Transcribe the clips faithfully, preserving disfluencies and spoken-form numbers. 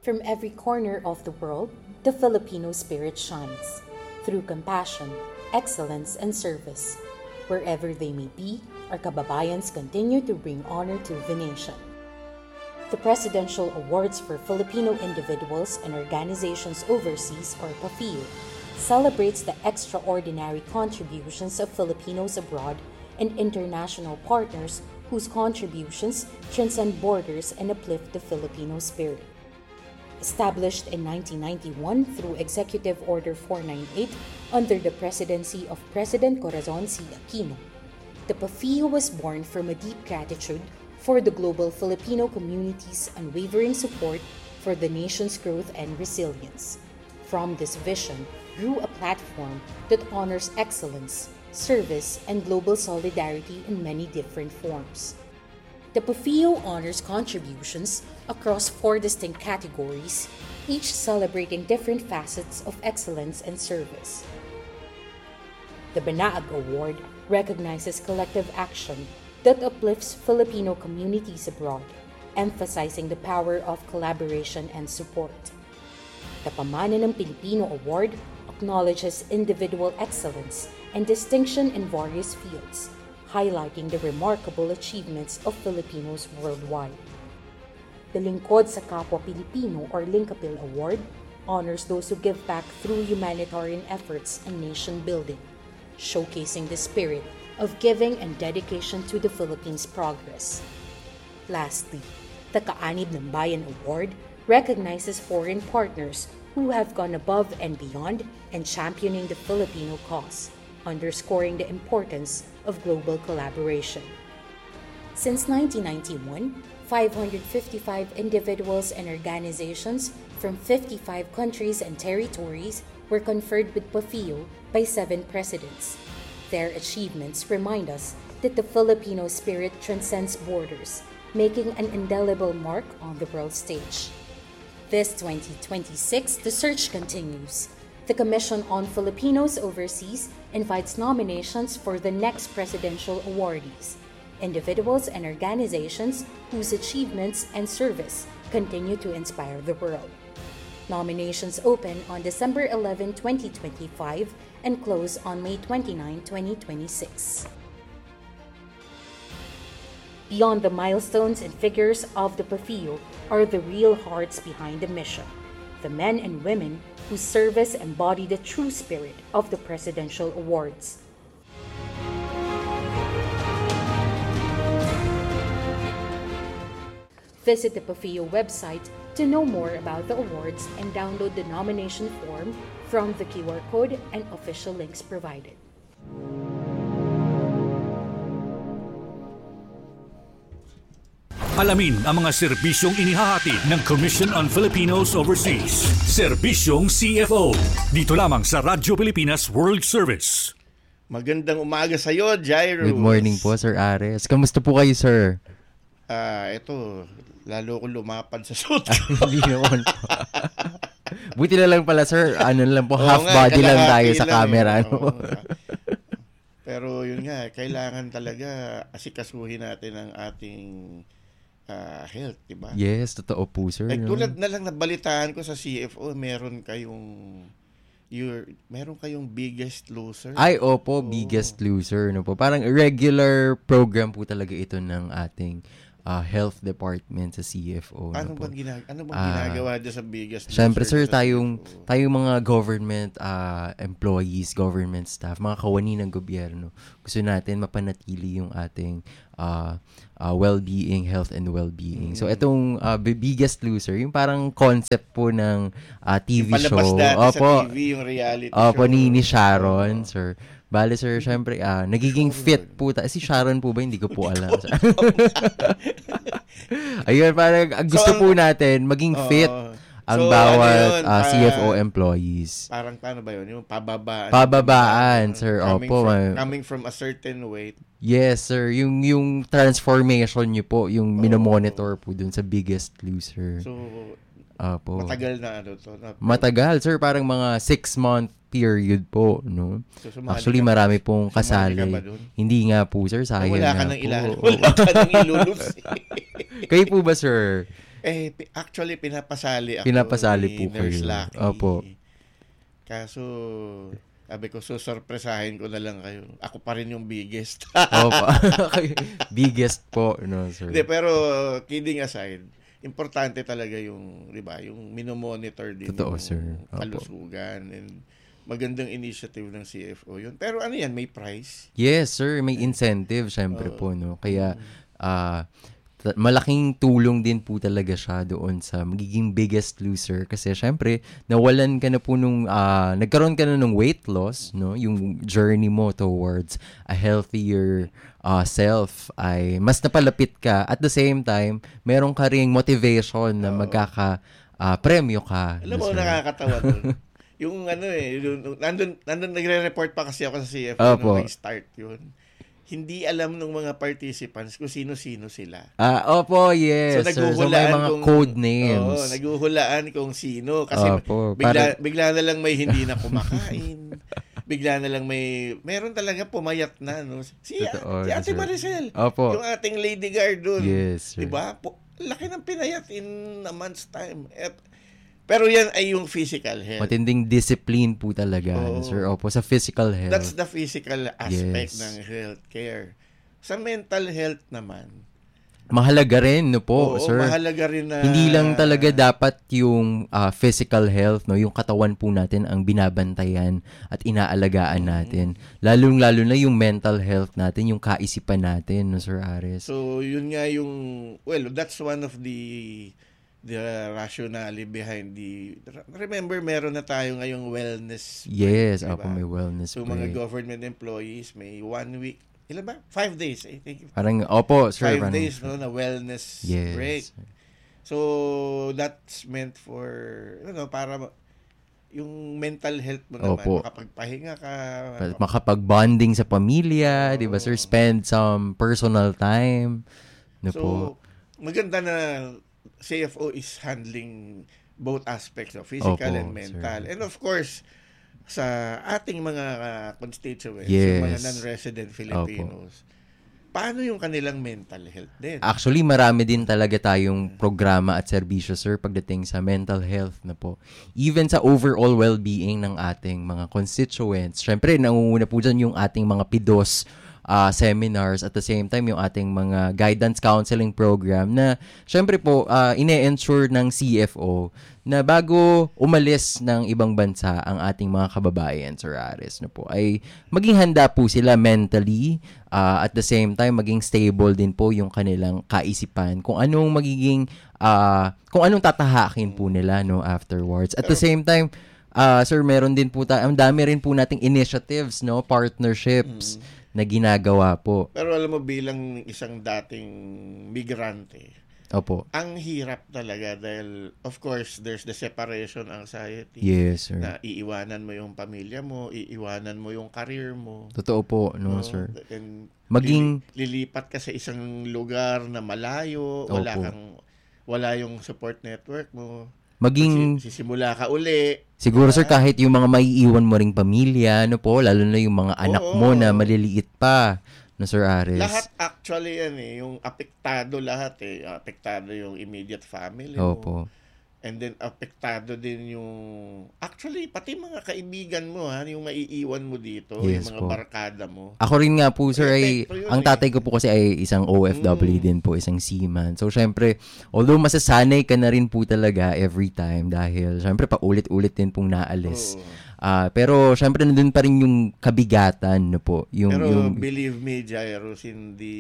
From every corner of the world, the Filipino spirit shines through compassion, excellence, and service. Wherever they may be, our kababayans continue to bring honor to the nation. The Presidential Awards for Filipino Individuals and Organizations Overseas, or PAFIO, celebrates the extraordinary contributions of Filipinos abroad and international partners whose contributions transcend borders and uplift the Filipino spirit. Established in nineteen ninety-one through Executive Order four ninety-eight under the presidency of President Corazon C. Aquino, the PAFIO was born from a deep gratitude for the global Filipino community's unwavering support for the nation's growth and resilience. From this vision grew a platform that honors excellence, service, and global solidarity in many different forms. The PAFIO honors contributions across four distinct categories, each celebrating different facets of excellence and service. The Banaag Award recognizes collective action that uplifts Filipino communities abroad, emphasizing the power of collaboration and support. The Pamana ng Pilipino Award acknowledges individual excellence and distinction in various fields, highlighting the remarkable achievements of Filipinos worldwide. The Lingkod sa Kapwa Pilipino, or Linkapil Award honors those who give back through humanitarian efforts and nation building, showcasing the spirit of giving and dedication to the Philippines' progress. Lastly, the Kaanib ng Bayan Award recognizes foreign partners who have gone above and beyond in championing the Filipino cause, underscoring the importance of global collaboration. Since nineteen ninety-one, five hundred fifty-five individuals and organizations from fifty-five countries and territories were conferred with PAFIO by seven presidents. Their achievements remind us that the Filipino spirit transcends borders, making an indelible mark on the world stage. This twenty twenty-six, the search continues. The Commission on Filipinos Overseas invites nominations for the next presidential awardees, individuals and organizations whose achievements and service continue to inspire the world. Nominations open on December eleventh, twenty twenty-five and close on May twenty-ninth, twenty twenty-six. Beyond the milestones and figures of the PAFIO are the real hearts behind the mission, the men and women whose service embody the true spirit of the Presidential Awards. Visit the PAFIO website to know more about the awards and download the nomination form from the Q R code and official links provided. Alamin ang mga serbisyong inihahatid ng Commission on Filipinos Overseas. Serbisyong C F O. Dito lamang sa Radyo Pilipinas World Service. Magandang umaga sa iyo, Jairus. Good morning po, Sir Ares. Kamusta po kayo, sir? Ah, uh, ito, lalo ko lumapad sa suit ko. Hindi naman po. Buti na lang pala, sir. Ano lang po, half nga, body lang tayo sa camera. Eh. Ano? Pero yun nga, kailangan talaga asikasuhin natin ang ating uh, health, diba? Yes, totoo po, sir. Like, no? tulad na lang nabalitaan ko sa C F O, meron kayong your meron kayong Biggest Loser. Ay, opo, oh. Biggest Loser. No po? Parang regular program po talaga ito ng ating uh, health department sa C F O. Ano no bang, ginag- ano bang uh, ginagawa dyan sa Biggest Loser? Siyempre, sir, tayong, tayong mga government uh, employees, government staff, mga kawani ng gobyerno, gusto natin mapanatili yung ating uh, uh, well-being, health and well-being. Mm-hmm. So, itong uh, Biggest Loser, yung parang concept po ng uh, T V yung show. Palabas dati opo, sa T V, yung reality opo, show. ni, ni Sharon, oh. sir. Bale, sir, syempre, uh, nagiging fit po. Ta- si Sharon po ba? Hindi ko po alam. Ayun, parang uh, gusto so, po natin maging fit uh, ang so, bawat ano yun, uh, C F O uh, employees. Parang paano ba yun? Yung pababaan. Pababaan, sir. Coming Opo. From, coming from a certain weight. Yes, sir. Yung yung transformation nyo po, yung oh. minomonitor po dun sa Biggest Loser. So, Opo. matagal na ano to? Na, matagal, sir. Parang mga six-month period po, no? So, actually, ka, marami pong kasali. Hindi nga po, sir. Sayang wala nga ka nang po. Ilan, wala ka nang ilulus. Kayo po ba, sir? Eh, pi- actually, pinapasali ako Pinapasali ni po Nurse kayo. Lucky. Opo. Kaso, sabi ko, susurpresahin ko na lang kayo. Ako pa rin yung biggest. Opo. Biggest po, no, sir. Hindi, pero kidding aside, importante talaga yung, di ba, yung minomonitor din Totoo, yung sir. Opo. kalusugan. And magandang initiative ng C F O yun. Pero ano yan, may price? Yes, sir. May incentive, syempre Oo. po, no? Kaya, ah, t- malaking tulong din po talaga siya doon sa magiging biggest loser. Kasi, syempre, nawalan ka na po nung, ah, nagkaroon ka na ng weight loss, no? Yung journey mo towards a healthier ah, self ay mas napalapit ka. At the same time, meron ka ring motivation na magkaka-premyo ka. Alam no, mo, sir? nakakatawa doon. Yung ano eh, yung, nandun, nandun nagre-report pa kasi ako sa C F O Opo. nung nag-start yun. Hindi alam ng mga participants kung sino-sino sila. Ah, opo, yes. So, sir. So, may naghuhulaan mga kung, code names. Oo, naghuhulaan kung sino. Kasi Opo, bigla, para- bigla na lang may hindi na kumakain. Bigla na lang may, meron talaga pumayat na. No? Si, Totoo, si Ate sir. Maricel. Opo. Yung ating lady guard doon. Yes, sir. Diba? Po, laki ng pinayat in a month's time. Eh, pero yan ay yung physical health. Matinding discipline po talaga, Oo. sir. Opo, sa physical health. That's the physical aspect Yes. ng healthcare. Sa mental health naman, Mahalaga rin, no oo, po, sir. mahalaga rin na Hindi lang talaga dapat yung ah, physical health, no, yung katawan po natin ang binabantayan at inaalagaan natin. Lalong-lalo na yung mental health natin, yung kaisipan natin, no, Sir Ares. So, yun nga yung, well, that's one of the the rationale behind the, remember, meron na tayo ngayong wellness break, Yes, diba? opo, may wellness So, mga break. government employees, may one week, ilan ba? Five days, I think. Parang, opo, sir. Five parang- days, no, na wellness Yes. break. So, that's meant for, ano, para ma- yung mental health mo naman, Opo. makapagpahinga ka. Pa- makapag-bonding sa pamilya, di ba, sir? Spend some personal time. No So, po. maganda na C F O is handling both aspects of physical Opo, and mental. sir. And of course, sa ating mga uh, constituents, Yes. yung mga non-resident Filipinos, paano yung kanilang mental health din? Actually, marami din talaga tayong programa at serbisyo, sir, pagdating sa mental health na po. Even sa overall well-being ng ating mga constituents. Siyempre, nangunguna po dyan yung ating mga P I D O S uh, seminars, at the same time yung ating mga guidance counseling program na syempre po uh, ine-ensure ng C F O na bago umalis ng ibang bansa ang ating mga kababayan, Sir Ares, no po, ay maging handa po sila mentally, uh, at the same time maging stable din po yung kanilang kaisipan kung anong magiging uh, kung anong tatahakin po nila, no, afterwards. At the same time, uh, sir, meron din po tayo, ang dami rin po nating initiatives, no, partnerships na ginagawa po. Pero alam mo, bilang isang dating migrante, Opo. ang hirap talaga dahil, of course, there's the separation anxiety. Yes, sir. Na iiwanan mo yung pamilya mo, iiwanan mo yung career mo. Totoo po, no, no? sir. And Maging- lili- lilipat ka sa isang lugar na malayo, wala Opo. kang wala yung support network mo. Maging, Kasi sisimula ka uli. siguro, sir, diba? kahit yung mga maiiwan mo ring pamilya, no po, lalo na yung mga anak Oo. mo na maliliit pa, no, Sir Ares. Lahat actually yan eh, yung apektado lahat eh. Apektado yung immediate family mo. Opo. And then apektado din yung, actually, pati mga kaibigan mo, ha, yung maiiwan mo dito, Yes yung mga po. barkada mo. Ako rin nga po, sir, ay, Epekto yun ang eh. tatay ko po kasi ay isang O F W Mm. din po, isang seaman. So, syempre, although masasanay ka na rin po talaga every time dahil, syempre, paulit-ulit din pong naalis. Oo. Ah, pero, syempre, nandun pa rin yung kabigatan, no po. Yung, Pero yung, believe me, Jairus, hindi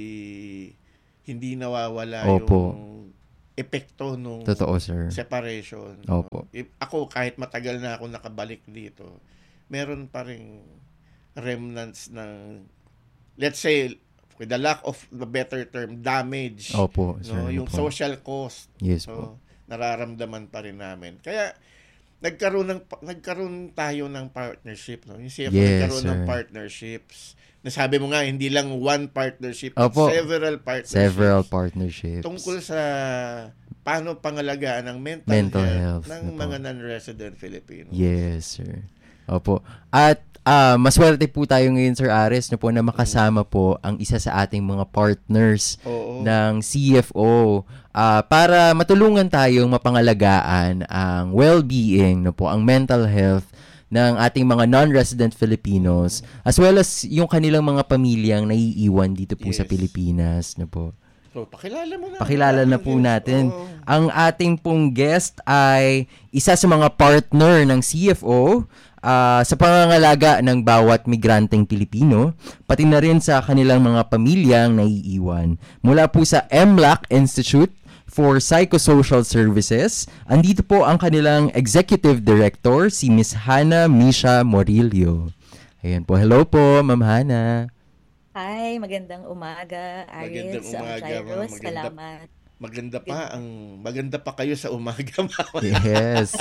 hindi nawawala Opo. yung epekto nung totoo, sir. separation. Opo. If, ako, kahit matagal na ako nakabalik dito, meron pa ring remnants ng, let's say, with the lack of the better term, damage. Opo, sir. No? ano Yung po. social cost. Yes So, po. nararamdaman pa rin namin. Kaya, nagkaroon ng nagkaroon tayo ng partnership, no? Yung C F O Yes, nagkaroon ng sir. partnerships. Nasabi mo nga, hindi lang one partnership, Opo. several partnerships. Several partnerships. Tungkol sa paano pangalagaan ng mental, Mental health, health, ng ano po. mga non-resident Filipinos. Yes, sir. Opo. At ah, maswerte po tayo ngayon, Sir Ares, na po na makasama po ang isa sa ating mga partners Oo. ng C F O ah, para matulungan tayong mapangalagaan ang well-being, no po, ang mental health ng ating mga non-resident Filipinos as well as yung kanilang mga pamilyang naiiwan dito po sa Yes. Pilipinas, no po. So, pakilala mo na. Pakilala na Ating po guest. natin. Oo. Ang ating pong guest ay isa sa mga partner ng C F O ah, sa pangangalaga ng bawat migranteng Pilipino, pati na rin sa kanilang mga pamilyang naiiwan. Mula po sa M L A C Institute for Psychosocial Services, andito po ang kanilang Executive Director, si Miss Hana Misha Morillo. Ayan po. Hello po, Ma'am Hana. Hi, magandang umaga, Magandang Aris, um, umaga, Jairus, ma'am. Maganda- salamat. Maganda pa ang maganda pa kayo sa umaga, ma'am. Yes.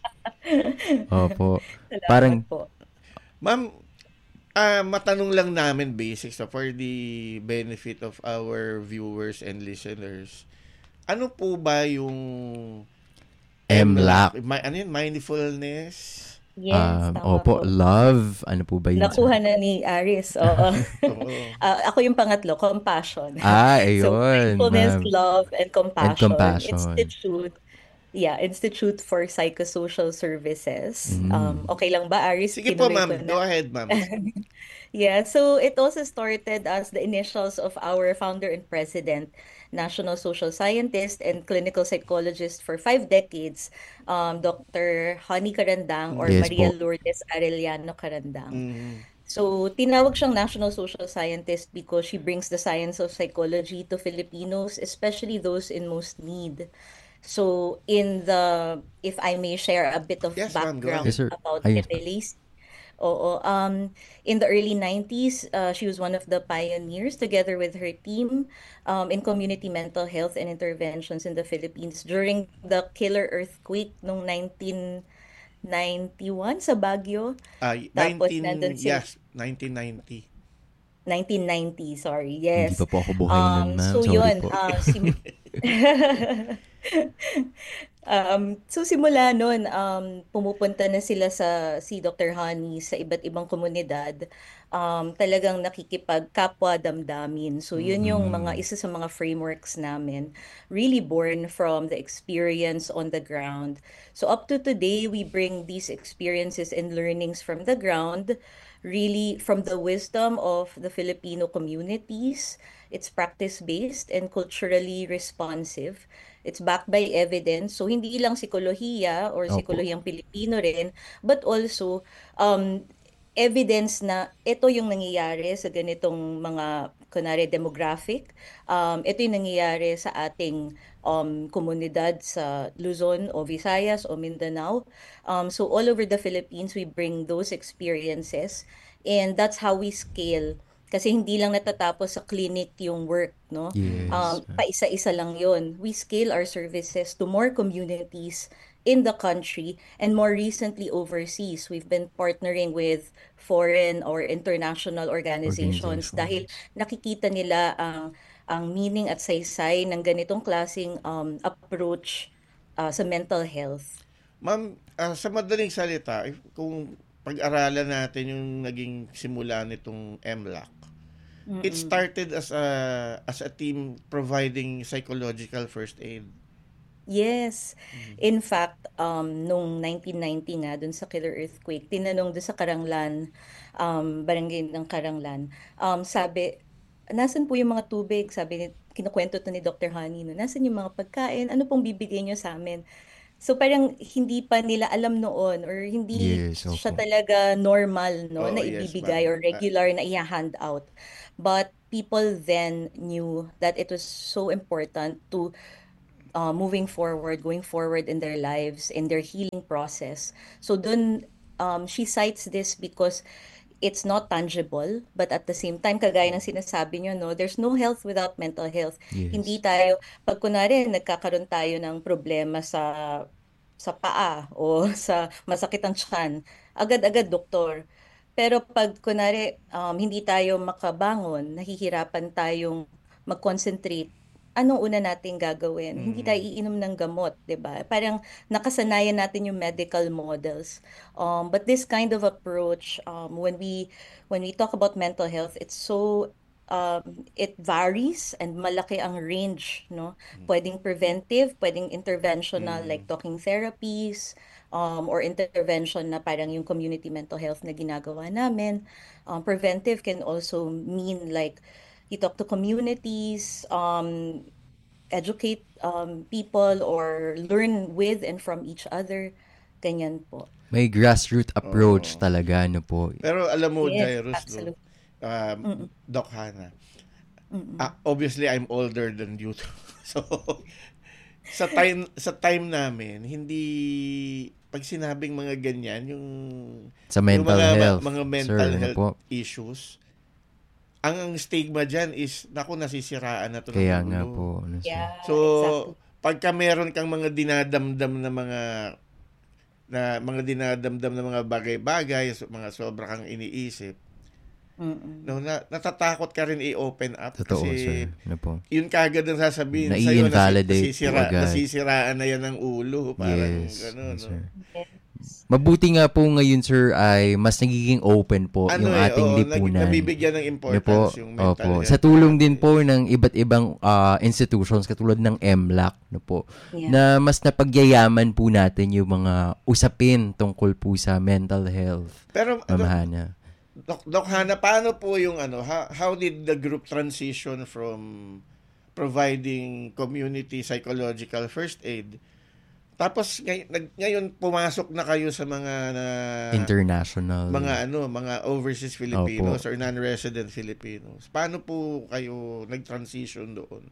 Opo. Salamat Parang po. Ma'am, ah matanong lang namin basic so for the benefit of our viewers and listeners. Ano po ba yung M L A C? Ma- ano yun? Mindfulness? Yes, Um, tama opo, po. love. Ano po ba yun? Nakuha na ni Aris, oo. Oo. Ah, ako yung pangatlo, compassion. Ah, So, ayun, mindfulness, ma'am. love, and compassion. compassion. Institute, yeah, Institute for Psychosocial Services. Mm. Um, okay lang ba, Aris? Sige po, Tinuloy ma'am. ko na. Go ahead, ma'am. Yeah, so it also started as the initials of our founder and president, national social scientist and clinical psychologist for five decades, um, Doctor Honey Carandang or Yes Maria po. Lourdes Arellano Carandang. Mm. So, tinawag siyang national social scientist because she brings the science of psychology to Filipinos, especially those in most need. So, in the, if I may share a bit of Yes, ma'am. Go background Yes, sir. about Ayun. Epilese. Oo, um, in the early nineties, uh, she was one of the pioneers together with her team um, in community mental health and interventions in the Philippines during the killer earthquake noong nineteen ninety-one sa Baguio. Ah, Tapos nineteen nandun si yes, nineteen ninety. nineteen ninety, sorry. Hindi Yes. pa po ako buhay nun, Um, ma'am. so Sorry yun, po. uh, si um, so simula nun, um, pumupunta na sila sa si Doctor Honey sa iba't ibang komunidad. Um, talagang nakikipagkapwa damdamin. So yun yung mga isa sa mga frameworks namin, really born from the experience on the ground. So up to today, we bring these experiences and learnings from the ground, really from the wisdom of the Filipino communities. It's practice-based and culturally responsive. It's backed by evidence. So, hindi lang psikolohiya or Opo. psikolohiyang Pilipino rin, but also um, evidence na ito yung nangyayari sa ganitong mga, kunwari, demographic. Um, ito yung nangyayari sa ating um, komunidad sa Luzon o Visayas o Mindanao. Um, so, all over the Philippines, we bring those experiences and that's how we scale. Kasi hindi lang natatapos sa clinic yung work, no? Yes. Um, paisa-isa lang yon. We scale our services to more communities in the country and more recently overseas. We've been partnering with foreign or international organizations dahil nakikita nila ang ang meaning at saysay ng ganitong klaseng um, approach uh, sa mental health. Ma'am, ah, sa madaling salita, if- kung pag-aralan natin yung naging simula nitong M L A C, it started as a as a team providing psychological first aid. Yes. In fact, um, nung nineteen ninety nga, dun sa killer earthquake, tinanong dun sa Karanglan, um, barangay ng Karanglan, um, sabi, nasan po yung mga tubig? Sabi, ni- kinukwento to ni Doctor Honey, no? Nasan yung mga pagkain? Ano pong bibigay nyo sa amin? So parang hindi pa nila alam noon or hindi Yes, opo. siya talaga normal, no, Oo, na yes, ibibigay ma'am. or regular na i-hand out. But people then knew that it was so important to uh, moving forward, going forward in their lives, in their healing process. So dun, um, she cites this because it's not tangible, but at the same time, kagaya ng sinasabi nyo, no, there's no health without mental health. Yes. Hindi tayo, pag kunwari, nagkakaroon tayo ng problema sa sa paa o sa masakit ang tiyan, agad-agad doktor. Pero pag kunwari, um, hindi tayo makabangon, nahihirapan tayong mag-concentrate anong una nating gagawin? Hindi tayo iinom ng gamot, 'di ba? Parang nakasanayan natin yung medical models. Um, but this kind of approach, um, when we when we talk about mental health, it's so um, it varies and malaki ang range, no? Pwedeng preventive, pwedeng interventional like talking therapies, um, or intervention na parang yung community mental health na ginagawa namin. Um, preventive can also mean like you talk to communities, um, educate um, people or learn with and from each other. Ganyan po. May grassroots approach Oo. talaga, ano po. Pero alam mo, Yes, Jairus, no, absolutely. um, Doc Hannah, ah, obviously I'm older than you two. So, sa time sa time namin, hindi pag sinabing mga ganyan, yung Sa yung mental mga, health, mga sir, mental ano health po. issues, ang, ang stigma dyan is, naku, nasisiraan na to ng Kaya ulo. nga po, ano, sir. Yeah, So, exactly. pagka meron kang mga dinadamdam na mga na mga dinadamdam na mga bagay-bagay, so, mga sobra kang iniisip, Mm-mm. no, na, natatakot ka rin i-open up Totoo, kasi sir. Ano po. yun kagad ang sasabihin sa'yo, Nai-invalidate nasi, nasisira, po agad. nasisiraan na yan ng ulo. Parang Yes, gano'n, yes, no? sir. Mabuti nga po ngayon, sir, ay mas nagiging open po Ano yung eh, ating oo, lipunan. nabibigyan ng Ano importance po, yung mental opo. health. Sa tulong din po ng iba't ibang ah, institutions katulad ng M L A C, no po, Yeah. na mas napagyayaman po natin yung mga usapin tungkol po sa mental health. Pero, ano, Mamahana. Doc, Doc Hannah, paano po yung ano, how, how did the group transition from providing community psychological first aid? Tapos ngay, nag, ngayon pumasok na kayo sa mga na, International. mga ano, mga overseas Filipinos or non-resident Filipinos. Paano po kayo nag-transition doon?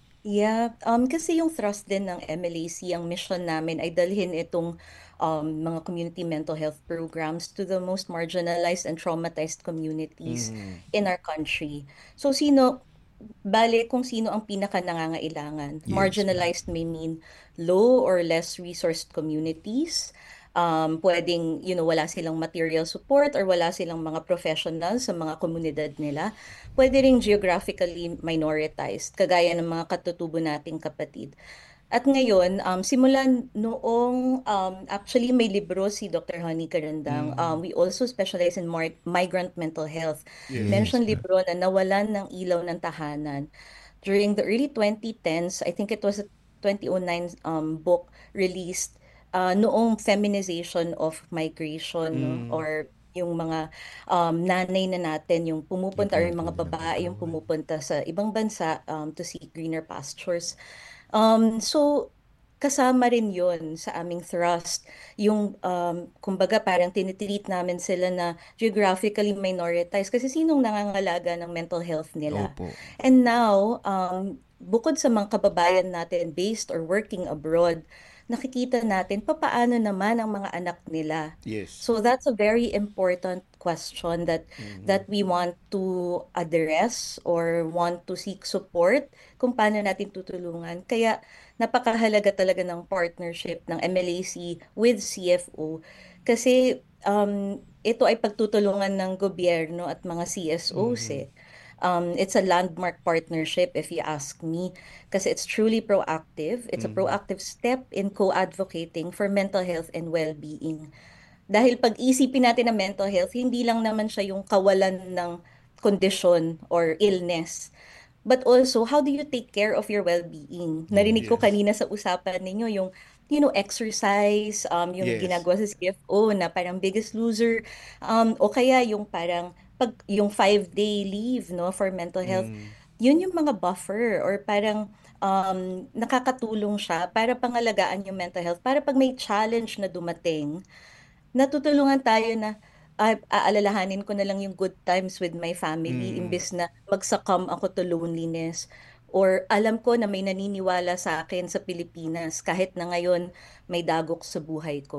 Yeah, um, kasi yung thrust din ng M L A C, ang mission namin ay dalhin itong um, mga community mental health programs to the most marginalized and traumatized communities in our country. So sino, bale kung sino ang pinaka nangangailangan. Yes. Marginalized may mean low or less resourced communities. Um, pwedeng, you know, wala silang material support or wala silang mga professionals sa mga komunidad nila. Pwede ring geographically minoritized, kagaya ng mga katutubo nating kapatid. At ngayon, um, simulan noong, um, actually may libro si Doctor Honey Carandang. Um, we also specialize in mar- migrant mental health. Yes. Mention libro na nawalan ng ilaw ng tahanan. During the early twenty tens, I think it was a twenty oh nine um, book released uh, noong feminization of migration, no? Or yung mga um, nanay na natin, yung pumupunta, or yung mga babae yung pumupunta sa ibang bansa um, to seek greener pastures. Um, so, kasama rin yon sa aming thrust. Yung, um, kumbaga, parang tinitreat namin sila na geographically minoritized kasi sinong nangangalaga ng mental health nila. Opo. And now, um, bukod sa mga kababayan natin based or working abroad, nakikita natin papaano naman ang mga anak nila. Yes. So that's a very important question that that we want to address or want to seek support kung paano natin tutulungan. Kaya napakahalaga talaga ng partnership ng M L A C with C F O kasi um, ito ay pagtutulungan ng gobyerno at mga C S Os eh. Um, it's a landmark partnership if you ask me kasi it's truly proactive. It's a proactive step in co-advocating for mental health and well-being. Dahil pag isipin natin ang mental health, hindi lang naman siya yung kawalan ng condition or illness. But also, how do you take care of your well-being? Narinig ko Yes. kanina sa usapan ninyo yung, you know, exercise, um, yung Yes. ginagawa sa C F O na parang Biggest Loser, um, o kaya yung parang pag yung five-day leave, no, for mental health. Yun yung mga buffer or parang um, nakakatulong siya para pangalagaan yung mental health. Para pag may challenge na dumating, natutulungan tayo na ay, aalalahanin ko na lang yung good times with my family imbes na magsakam ako to loneliness. Or alam ko na may naniniwala sa akin sa Pilipinas kahit na ngayon may dagok sa buhay ko.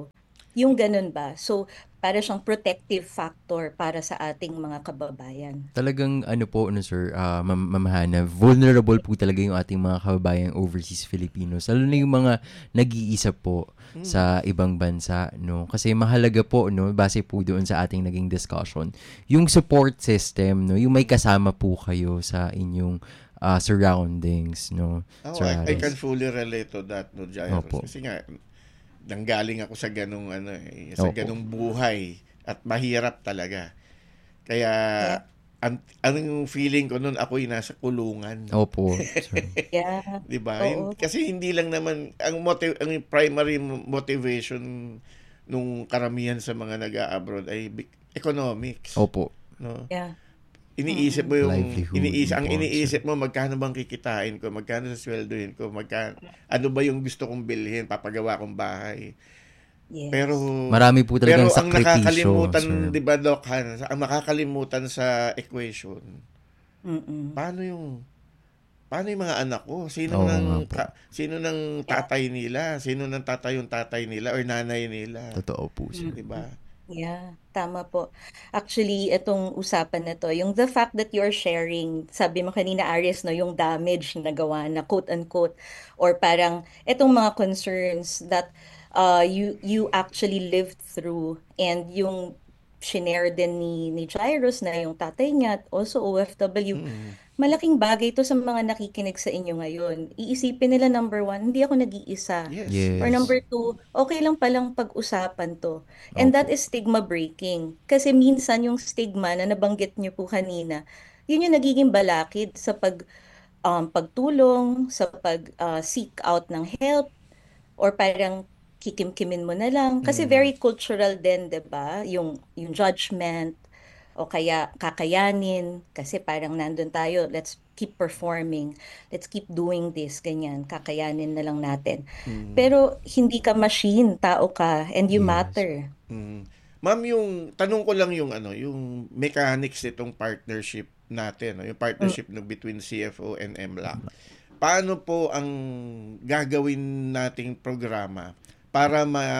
Yung ganun ba? So, para siyang protective factor para sa ating mga kababayan. Talagang ano po, ano sir, uh, mam- mamahana, vulnerable po talaga yung ating mga kababayang overseas Filipinos. Lalo na yung mga nag-iisa po mm. sa ibang bansa, no? Kasi mahalaga po, no, base po doon sa ating naging discussion, yung support system, no, yung may kasama po kayo sa inyong uh, surroundings, no? Oh, I, I can fully relate to that, no, Jairus. Opo. Kasi nga, nanggaling ako sa ganung ano eh, sa Opo. ganung buhay at mahirap talaga. Kaya yeah. an, anong feeling ko noon ako'y nasa kulungan. Opo. Yeah. 'Di ba? Kasi hindi lang naman ang motiv- ang primary motivation nung karamihan sa mga nag-a-abroad ay economics. Opo. No? Yeah. Iniisip mo yung livelihood, iniisip ang po, iniisip mo magkano bang kikitain ko, magkano sa sweldohin ko, magkano ano ba yung gusto kong bilhin, papagawa kong bahay. Yes. Pero marami po talagang pero ang sakripisyo, nakakalimutan, sir. 'di ba, Doc Han, ang makakalimutan sa equation. Mm-mm. Paano yung paano yung mga anak ko? Sino Oo nang nga ta- sino nang tatay nila? Sino nang tatay yung tatay nila or nanay nila? Totoo po, sir. 'Di ba? Yeah, tama po. Actually, itong usapan na to, yung the fact that you're sharing, sabi mo kanina, Aries, no, yung damage na gawa na quote-unquote, or parang itong mga concerns that uh, you you actually lived through, and yung shinare din ni, ni Jairus na yung tatay niya, at also O F W, Mm. malaking bagay to sa mga nakikinig sa inyo ngayon. Iisipin nila, number one, hindi ako nag-iisa. Yes. Yes. Or number two, okay lang palang pag-usapan to. And that Opo. is stigma breaking. Kasi minsan yung stigma na nabanggit niyo po kanina, yun yung nagiging balakid sa pag um, pagtulong, sa pag uh, seek out ng help, or parang kikimkimin mo na lang. Kasi Mm. very cultural din, 'di ba? Yung yung judgment o kaya kakayanin, kasi parang nandun tayo, let's keep performing, let's keep doing this, ganyan, kakayanin na lang natin. Mm. Pero hindi ka machine, tao ka, and you Yes. matter. Mm. Ma'am, yung tanong ko lang yung ano, yung mechanics nitong partnership natin, no? Yung partnership no between C F O and M L A C. Paano po ang gagawin nating programa para ma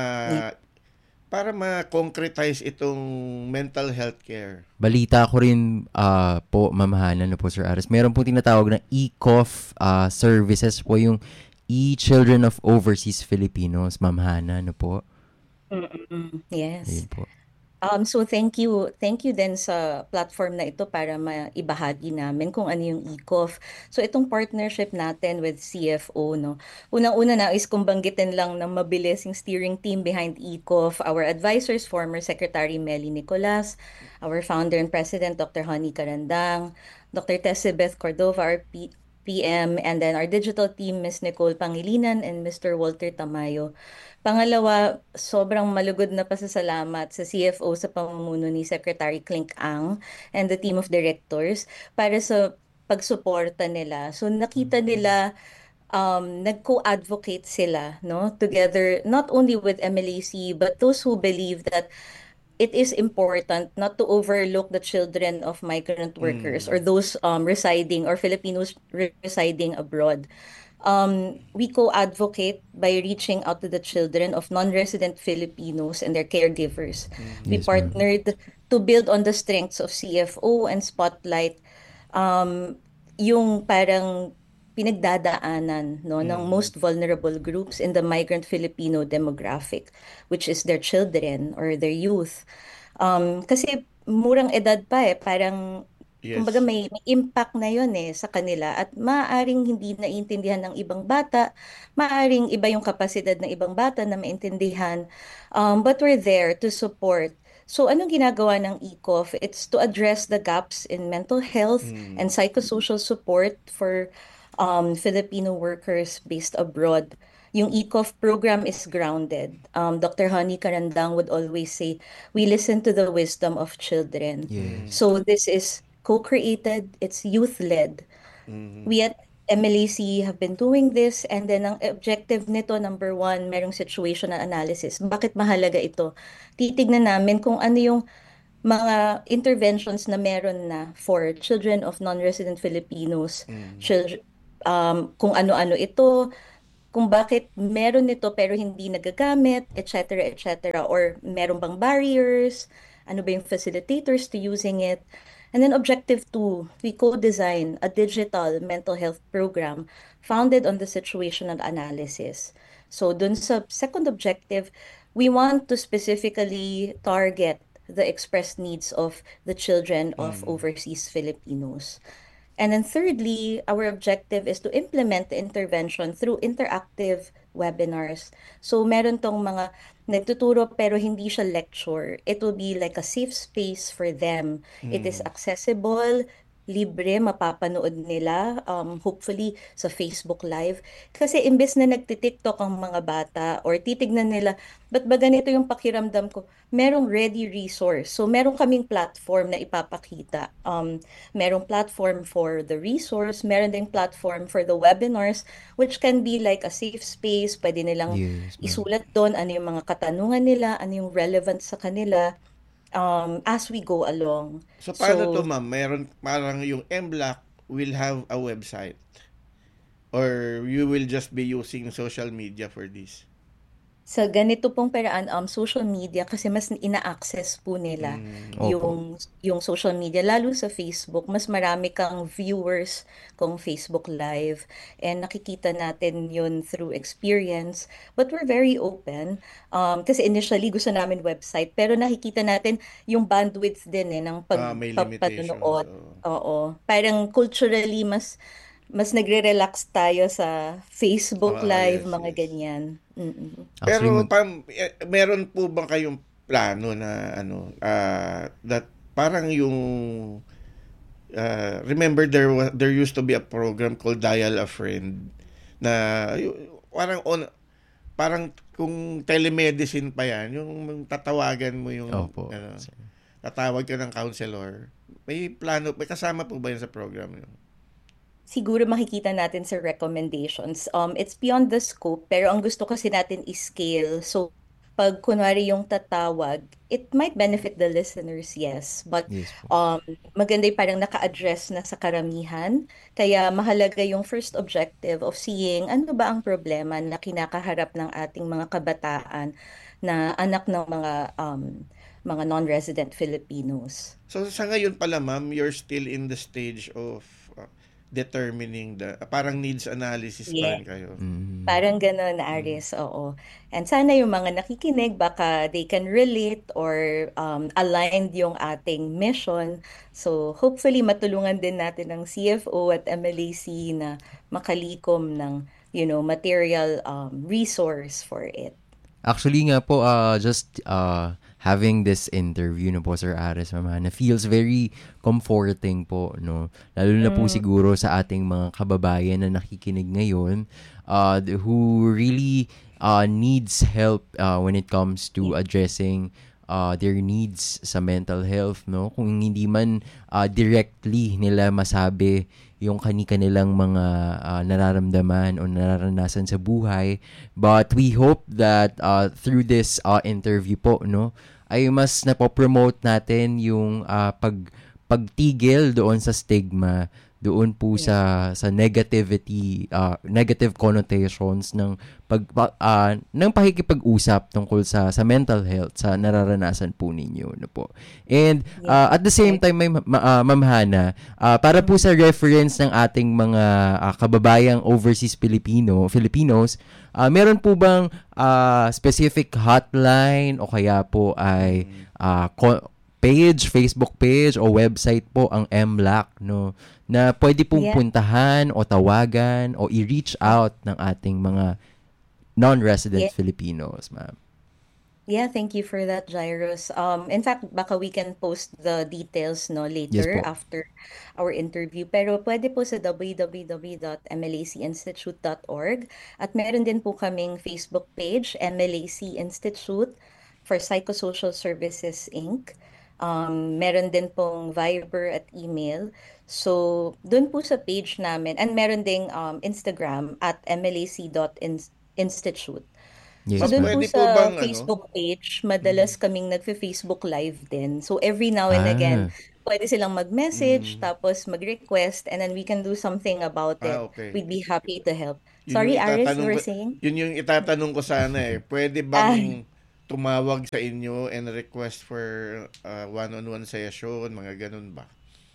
para ma-concretize itong mental health care? Balita ko rin uh, po, mamahalan na po, Sir Aris. Meron po tinatawag na E C O F uh, services po, yung E-Children of Overseas Filipinos, mamahana na po. Mm-mm. Yes. Ayun po. Um, so thank you, thank you din sa platform na ito para maibahagi namin kung ano yung E C O F. So itong partnership natin with C F O, no. Unang-una nais kong banggitin lang na mabilis yung steering team behind E C O F. Our advisors, former Secretary Melly Nicolas, our founder and president, Doctor Honey Carandang, Doctor Tessibeth Cordova, our P- PM, and then our digital team, Miz Nicole Pangilinan and Mister Walter Tamayo. Pangalawa, sobrang malugod na pasasalamat sa C F O sa pamumuno ni Secretary Clink Ang and the team of directors para sa pagsuporta nila. So nakita nila, um, nag-co-advocate sila, no, together, not only with M L A C, but those who believe that it is important not to overlook the children of migrant workers or those um, residing or Filipinos residing abroad. Um, we co-advocate by reaching out to the children of non-resident Filipinos and their caregivers. We Yes, ma'am. partnered to build on the strengths of C F O and spotlight um, yung parang pinagdadaanan, no, ng most vulnerable groups in the migrant Filipino demographic, which is their children or their youth. Um, kasi murang edad pa eh, parang Yes. kumbaga may, may impact na yun eh sa kanila, at maaaring hindi naiintindihan ng ibang bata, maaaring iba yung kapasidad ng ibang bata na maintindihan, um, but we're there to support. So anong ginagawa ng E C O F? It's to address the gaps in mental health and psychosocial support for um, Filipino workers based abroad. Yung E C O F program is grounded. Um, Doctor Honey Carandang would always say, we listen to the wisdom of children. Yes. So this is co-created, it's youth-led. We at M L A C have been doing this, and then ang objective nito, number one, merong situational analysis. Bakit mahalaga ito? Titignan namin kung ano yung mga interventions na meron na for children of non-resident Filipinos, chil- um, kung ano-ano ito, kung bakit meron nito pero hindi nagagamit, et cetera, et cetera. Or meron bang barriers? Ano ba yung facilitators to using it? And then objective two, we co-design a digital mental health program founded on the situational analysis. So dun sa second objective, we want to specifically target the expressed needs of the children of overseas Filipinos. And then thirdly, our objective is to implement the intervention through interactive webinars. So meron tong mga nagtuturo pero hindi siya lecture. It will be like a safe space for them. It is accessible, libre, mapapanood nila, um, hopefully sa Facebook Live. Kasi imbes na nagtitiktok ang mga bata or titignan nila, ba't ba ganito yung pakiramdam ko? Merong ready resource. So meron kaming platform na ipapakita. Um, merong platform for the resource, meron ding platform for the webinars, which can be like a safe space. Pwede nilang Yes, ma'am. isulat doon ano yung mga katanungan nila, ano yung relevant sa kanila um, as we go along. So, paano to, So, ma'am? Meron, parang yung M-Block will have a website? Or you will just be using social media for this? sa ganito pong paraan, um, social media, kasi mas ina-access po nila Opo. yung, yung social media, lalo sa Facebook, mas marami kang viewers kung Facebook Live, and nakikita natin yun through experience, but we're very open, um, kasi initially gusto namin website, pero nakikita natin yung bandwidth din eh, ng Ah, may limitations. pagpapanood. Oo. Oo. Parang culturally, mas mas nagre-relax tayo sa Facebook Ah, Live, yes, mga yes. ganyan. Mm-mm. Pero Actually, mag- pam, eh, meron po ba kayong plano na ano, ah, that parang yung ah, remember there was there used to be a program called Dial a Friend na y- parang on parang kung telemedicine pa yan, yung tatawagan mo yung Opo. ano, tatawag ka ng counselor. May plano, may kasama po ba yun sa program yun? Siguro makikita natin sa recommendations. Um, it's beyond the scope, pero ang gusto kasi natin is-scale. So, pag kunwari yung tatawag, it might benefit the listeners, yes. But yes po. um, maganda yung parang naka-address na sa karamihan. Kaya mahalaga yung first objective of seeing ano ba ang problema na kinakaharap ng ating mga kabataan na anak ng mga um, mga non-resident Filipinos. So sa ngayon pala, ma'am, you're still in the stage of uh, determining the uh, parang needs analysis pa Yeah. rin kayo. Mm. Parang gano'n, Aris, oo. And sana yung mga nakikinig, baka they can relate or um, aligned yung ating mission. So hopefully matulungan din natin ng C F O at M L A C na makalikom ng, you know, material um, resource for it. Actually nga po, uh, just uh, having this interview no po, Sir Aris, Mama, na feels very comforting po, no? Lalo na po siguro sa ating mga kababayan na nakikinig ngayon uh, who really uh, needs help uh, when it comes to addressing uh, their needs sa mental health, no? Kung hindi man uh, directly nila masabi yung kani-kanilang mga uh, nararamdaman o nararanasan sa buhay. But we hope that uh, through this uh, interview po, no, ay mas napopromote natin yung uh, pag pagtigil doon sa stigma, doon po sa sa negativity, uh, negative connotations ng pag uh, ng pakikipag-usap tungkol sa sa mental health sa nararanasan po ninyo, no po. And uh, at the same time, may ma- uh, Ma'am Hana, uh, para po sa reference ng ating mga uh, kababayang overseas Filipino, Filipinos, uh, meron po bang uh, specific hotline o kaya po ay uh, co- page, Facebook page o website po ang M L A C, no, na pwede pong Yeah. puntahan o tawagan o i-reach out ng ating mga non-resident Yeah. Filipinos, ma'am. Yeah, thank you for that, Jairus. Um, in fact, baka we can post the details no later po. after our interview. Pero pwede po sa w w w dot m l a c institute dot org at meron din po kaming Facebook page, M L A C Institute for Psychosocial Services Incorporated. Um, meron din pong Viber at email. So, dun po sa page namin, and meron ding um, Instagram at m l a c dot institute. Yes, So, dun ma'am. po Pwede po sa bang, ano? Facebook page, madalas kaming nagfe-Facebook Live din. So, every now and Ah. again, pwede silang mag-message, tapos mag-request, and then we can do something about it. Ah, okay. We'd be happy to help. Yun Sorry, yung Aris, itatanong you were ko- saying? Yun yung itatanong ko sana eh. Pwede bang tumawag sa inyo and request for uh, one-on-one session, mga ganun ba?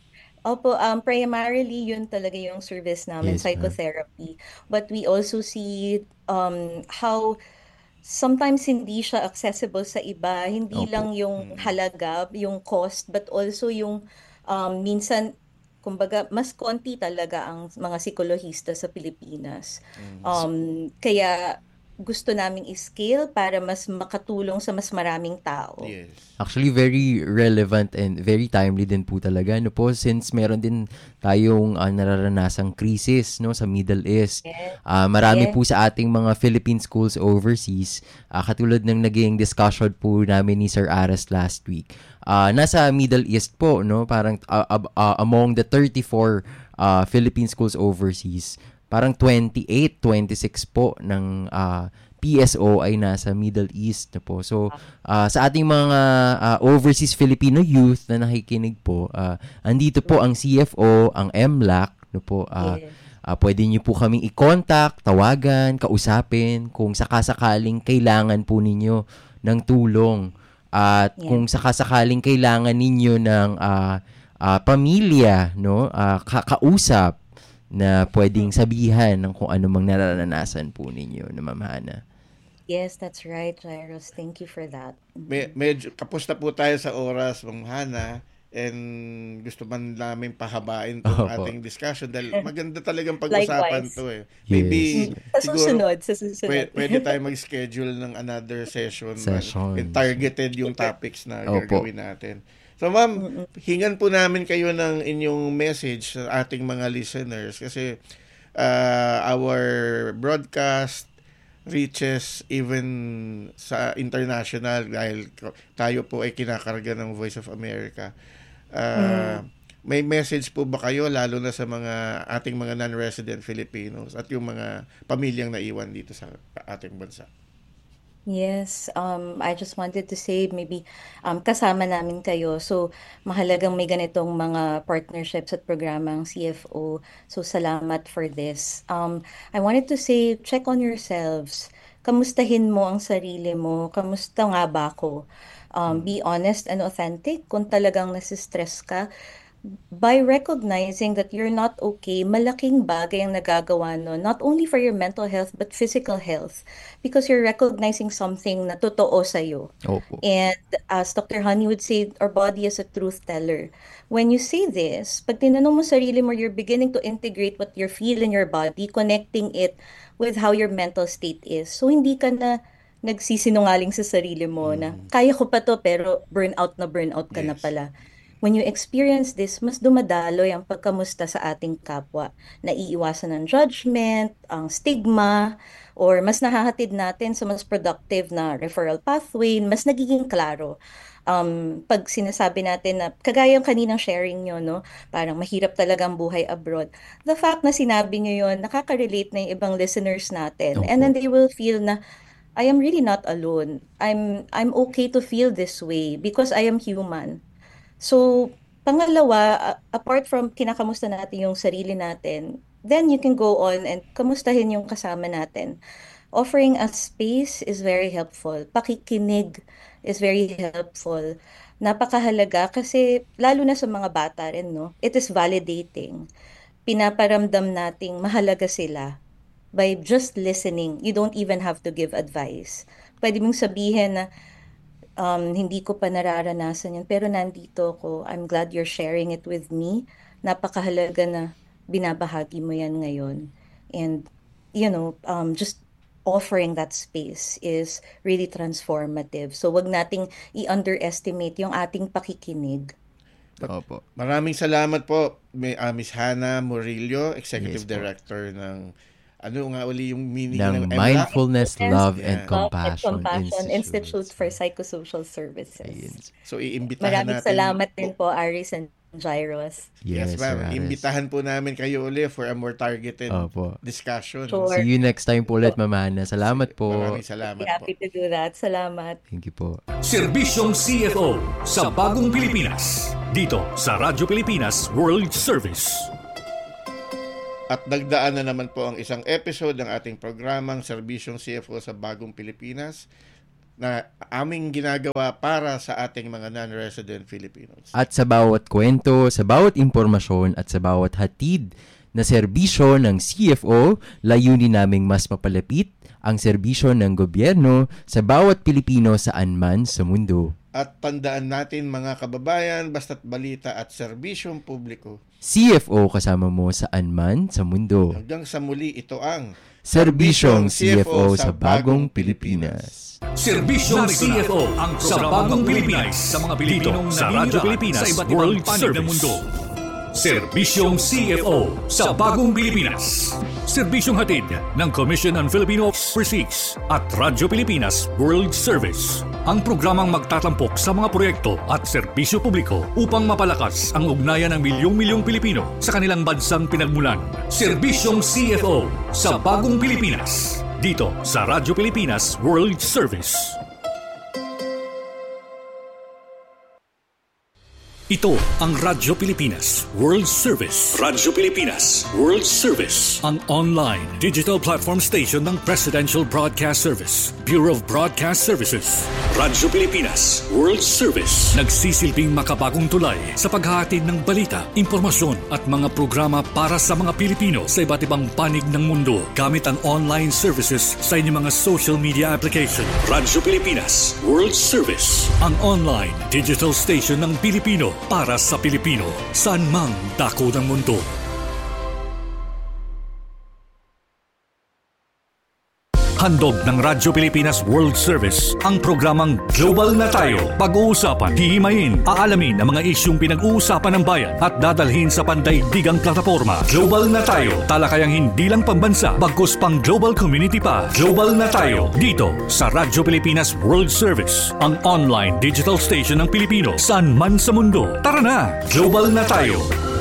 Opo, um, primarily yun talaga yung service namin, Yes, ma'am. psychotherapy. But we also see um, how sometimes hindi siya accessible sa iba. Hindi Opo. lang yung halaga, yung cost, but also yung um, minsan, kumbaga, mas konti talaga ang mga psikolohista sa Pilipinas. Um, kaya gusto naming i-scale para mas makatulong sa mas maraming tao. Yes. Actually, very relevant and very timely din po talaga. No po, since meron din tayong uh, nararanasang crisis no, sa Middle East. Yes. Uh, marami Yes. po sa ating mga Philippine schools overseas, uh, katulad ng naging discussion po namin ni Sir Aras last week. Uh, nasa Middle East po, no, parang uh, uh, uh, among the thirty-four uh, Philippine schools overseas, parang twenty-eight, twenty-six po ng uh, P S O ay nasa Middle East na po. So, uh, sa ating mga uh, overseas Filipino youth na nakikinig po, uh, andito po ang C F O, ang M L A C, no po, uh, Yes. uh, pwede niyo po kaming i-contact, tawagan, kausapin kung sakasakaling kailangan po ninyo ng tulong. At Yeah. kung sakasakaling kailangan ninyo ng uh, uh, pamilya, no, uh, ka- kausap, na pwedeng sabihan ng kung ano mang nararanasan po ninyo na Ma'am Hana. Yes, that's right, Jairus. Thank you for that. Me- medyo kapos na po tayo sa oras, Ma'am Hana, and gusto man namin pahabain itong Opo. ating discussion dahil maganda talagang pag-usapan Likewise. to eh. Yes. Maybe Sa siguro susunod, sa susunod. pwede, pwede tayo mag-schedule ng another session, Sessions. and targeted yung topics na Opo. gagawin natin. So ma'am, hingan po namin kayo ng inyong message sa ating mga listeners kasi uh, our broadcast reaches even sa international dahil tayo po ay kinakarga ng Voice of America. Uh, May message po ba kayo lalo na sa mga ating mga non-resident Filipinos at yung mga pamilyang naiwan dito sa ating bansa? Yes, um, I just wanted to say maybe um, kasama namin kayo. So, mahalagang may ganitong mga partnerships at programang C F O. So, salamat for this. Um, I wanted to say, check on yourselves. Kamustahin mo ang sarili mo. Kamusta nga ba ako? Um, be honest and authentic. Kung talagang nasistress ka, by recognizing that you're not okay, malaking bagay ang nagagawa no, not only for your mental health but physical health because you're recognizing something na totoo sa'yo. Opo. And as Doctor Honey would say, our body is a truth teller. When you say this, pag tinanong mo sarili mo, you're beginning to integrate what you feel in your body, connecting it with how your mental state is. So hindi ka na nagsisinungaling sa sarili mo na kaya ko pa to pero burnout na burnout ka na Yes. pala. When you experience this, mas dumadaloy ang pagkamusta sa ating kapwa. Naiiwasan ng judgment, ang stigma, or mas nahahatid natin sa mas productive na referral pathway, mas nagiging klaro. Um, pag sinasabi natin na, kagaya yung kaninang sharing nyo, no? Parang mahirap talaga ang buhay abroad. The fact na sinabi nyo yun, nakaka-relate na yung ibang listeners natin. And then they will feel na, I am really not alone. I'm I'm okay to feel this way because I am human. So, pangalawa, a- apart from kinakamusta natin yung sarili natin, then you can go on and kamustahin yung kasama natin. Offering a space is very helpful. Pakikinig is very helpful. Napakahalaga kasi lalo na sa mga bata rin, no? It is validating. Pinaparamdam nating mahalaga sila by just listening. You don't even have to give advice. Pwede mong sabihin na, um, hindi ko pa nararanasan yun, pero nandito ako. I'm glad you're sharing it with me. Napakahalaga na binabahagi mo yan ngayon. And, you know, um, just offering that space is really transformative. So, wag nating i-underestimate yung ating pakikinig. Opo. Maraming salamat po, May, uh, Miss Hana Murillo, Executive Yes po. Director ng, ano nga uli yung meaning Ng ng M L A C? Mindfulness, Yes. Love, Yeah. and Love and Compassion, Compassion Institute. Institute for Psychosocial Services. Ayun. So, iimbitahan Maraming natin. salamat din po, Aris and Jairos. Yes, Yes, ma'am. Sir Aris. Imbitahan po namin kayo uli for a more targeted Opo. discussion. Sure. See you next time po ulit, Ma'am Hana. Salamat po. Maraming salamat Be po. happy to do that. Salamat. Thank you po. Serbisyong C F O sa Bagong Pilipinas. Dito sa Radyo Pilipinas World Service. At nagdaan na naman po ang isang episode ng ating programang Serbisyong C F O sa Bagong Pilipinas na aming ginagawa para sa ating mga non-resident Filipinos. At sa bawat kwento, sa bawat impormasyon at sa bawat hatid na serbisyo ng C F O, layunin naming mas mapalapit ang serbisyo ng gobyerno sa bawat Pilipino saan man sa mundo. At tandaan natin mga kababayan, basta't balita at serbisyong publiko, C F O kasama mo saan man sa mundo. Hanggang sa muli, ito ang Serbisyong C F O sa Bagong Pilipinas. Serbisyong C F O ang sa Bagong Pilipinas sa mga Pilipinong sa Radyo Pilipinas World Service. Serbisyong C F O sa Bagong Pilipinas. Serbisyong hatid ng Commission on Filipino Overseas at Radyo Pilipinas World Service. Ang programang magtatampok sa mga proyekto at serbisyo publiko upang mapalakas ang ugnayan ng milyong-milyong Pilipino sa kanilang bansang pinagmulan. Serbisyong C F O sa Bagong Pilipinas. Dito sa Radyo Pilipinas World Service. Ito ang Radyo Pilipinas World Service. Radyo Pilipinas World Service. Ang online digital platform station ng Presidential Broadcast Service, Bureau of Broadcast Services. Radyo Pilipinas World Service. Nagsisilbing makabagong tulay sa paghahatid ng balita, impormasyon at mga programa para sa mga Pilipino sa iba't ibang panig ng mundo gamit ang online services sa inyong mga social media application. Radyo Pilipinas World Service. Ang online digital station ng Pilipino para sa Pilipino, saan mang dako ng mundo. Handog ng Radyo Pilipinas World Service ang programang Global na Tayo. Pag-uusapan, hihimayin, aalamin ang mga isyung pinag-uusapan ng bayan at dadalhin sa pandaigdigang plataforma. Global na Tayo, talakayang hindi lang pambansa, bagkus pang global community pa. Global na Tayo, dito sa Radyo Pilipinas World Service, ang online digital station ng Pilipino saan man sa mundo. Tara na, Global na Tayo.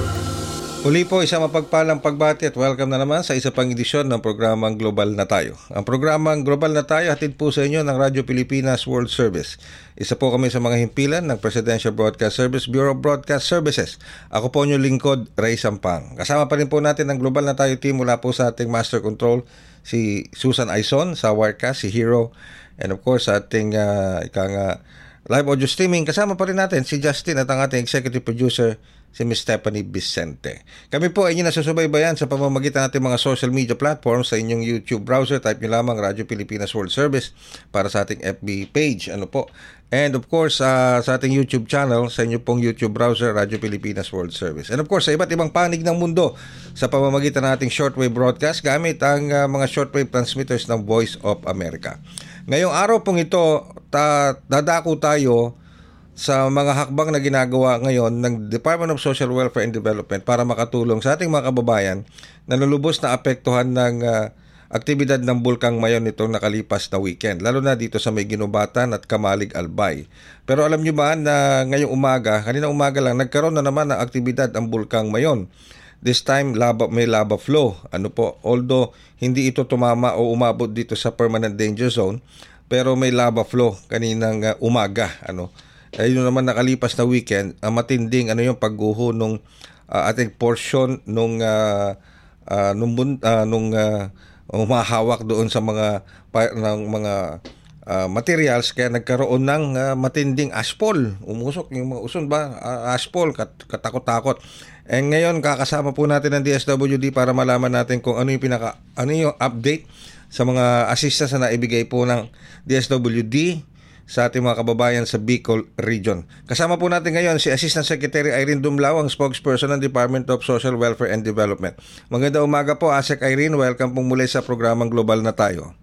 Uli po, isang mapagpalang pagbati at welcome na naman sa isa pang edisyon ng programang Global na Tayo. Ang programang Global na Tayo hatid po sa inyo ng Radyo Pilipinas World Service. Isa po kami sa mga himpilan ng Presidential Broadcast Service, Bureau of Broadcast Services. Ako po inyong lingkod, Ray Sampang. Kasama pa rin po natin ang Global na Tayo team mula po sa ating Master Control, si Susan Aizon, sa Wirecast, si Hero, and of course sa ating uh, ikang uh, live audio streaming. Kasama pa rin natin si Justin at ang ating Executive Producer, si Miz Stephanie Vicente. Kami po ay inyong nasusubaybayan sa pamamagitan natin mga social media platforms sa inyong YouTube browser. Type nyo lamang Radyo Pilipinas World Service para sa ating F B page. Ano po? And of course, uh, sa ating YouTube channel, sa inyo pong YouTube browser, Radyo Pilipinas World Service. And of course, sa iba't ibang panig ng mundo sa pamamagitan ng ating shortwave broadcast gamit ang uh, mga shortwave transmitters ng Voice of America. Ngayong araw pong ito, ta- dadako tayo sa mga hakbang na ginagawa ngayon ng Department of Social Welfare and Development para makatulong sa ating mga kababayan na lulubos na apektuhan ng uh, aktibidad ng Bulkang Mayon nitong nakalipas na weekend, lalo na dito sa may Ginubatan at Kamalig Albay. Pero alam nyo ba na ngayong umaga, kanina umaga lang, nagkaroon na naman ng aktibidad ang Bulkang Mayon. This time, lava, may lava flow. Ano po, although hindi ito tumama o umabot dito sa permanent danger zone, pero may lava flow kaninang uh, umaga. Ano? Ayun naman nakalipas na weekend, ang uh, matinding ano yung pagguho nung uh, ating portion nung uh, uh, nung uh, nung uh, humahawak doon sa mga pa, ng mga uh, materials, kaya nagkaroon ng uh, matinding ashfall. Umusok yung mga uson ba, uh, ashfall, kat, katakot-takot. And ngayon kakasama po natin ng D S W D para malaman natin kung ano yung pinaka ano yung update sa mga assistance na naibigay po ng D S W D sa ating mga kababayan sa Bicol Region. Kasama po natin ngayon si Assistant Secretary Irene Dumlao, ang spokesperson ng Department of Social Welfare and Development. Magandang umaga po, Asek Irene. Welcome po muli sa programang Global na Tayo.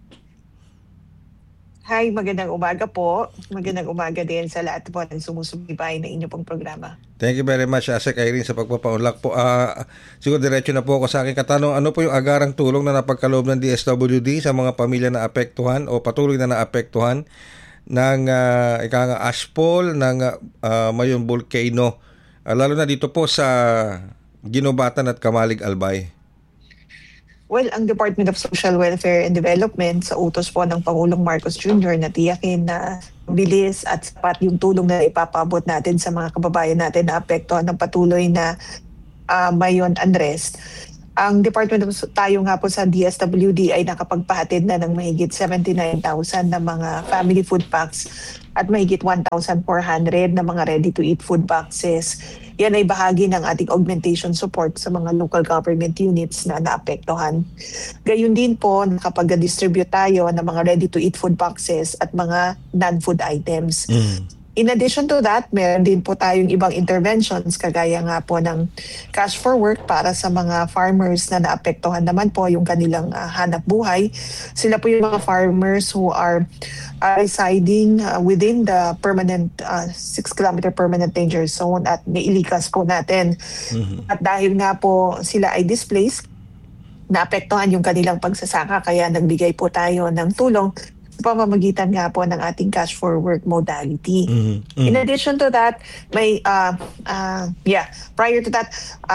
Hi, magandang umaga po. Magandang umaga din sa lahat po ng sumusubaybay na inyo pong programa. Thank you very much, Asek Irene, sa pagpapaunlak po. Uh, siguro diretso na po ako sa aking katanong. Ano po yung agarang tulong na napagkaloob ng D S W D sa mga pamilya na apektuhan o patuloy na naapektuhan ng uh, ikang ashfall ng uh, Mayon Volcano, uh, lalo na dito po sa Ginubatan at Kamalig Albay? Well, ang Department of Social Welfare and Development sa utos po ng Pangulong Marcos Junior na tiyakin na bilis at sapat yung tulong na ipapabot natin sa mga kababayan natin na apektuhan ng patuloy na uh, Mayon unrest. ang Department of tayo nga po sa D S W D ay nakapagpahatid na ng mahigit seventy-nine thousand na mga family food packs at mahigit one thousand four hundred na mga ready-to-eat food boxes. Yan ay bahagi ng ating augmentation support sa mga local government units na naapektuhan. Gayun din po, nakapag-distribute tayo ng mga ready-to-eat food boxes at mga non-food items. Mm. In addition to that, meron din po tayong ibang interventions kagaya nga po ng cash for work para sa mga farmers na naapektuhan naman po yung kanilang uh, hanap buhay. Sila po yung mga farmers who are uh, residing uh, within the permanent uh, six kilometer permanent danger zone at nailikas po natin. Mm-hmm. At dahil nga po sila ay displaced, naapektuhan yung kanilang pagsasaka kaya nagbigay po tayo ng tulong pamamagitan nga po ng ating cash for work modality. Mm-hmm. Mm-hmm. In addition to that, may uh, uh, yeah, prior to that,